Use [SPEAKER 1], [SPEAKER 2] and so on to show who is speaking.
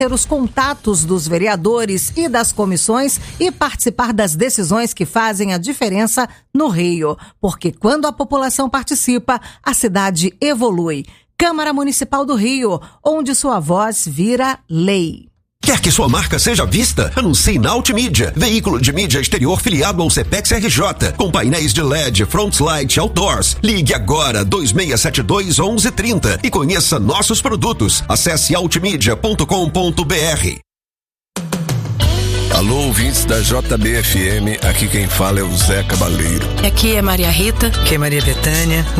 [SPEAKER 1] ter os contatos dos vereadores e das comissões e participar das decisões que fazem a diferença no Rio. Porque quando a população participa, a cidade evolui. Câmara Municipal do Rio, onde sua voz vira lei.
[SPEAKER 2] Quer que sua marca seja vista? Anuncie na Ultimídia, veículo de mídia exterior filiado ao Cepex RJ, com painéis de LED, frontlight, outdoors. Ligue agora 2672-1130 e conheça nossos produtos. Acesse ultimedia.com.br.
[SPEAKER 3] Alô, ouvintes da JBFM, aqui quem fala é o Zé Cabaleiro.
[SPEAKER 4] Aqui é Maria Rita, que é Maria Bethânia,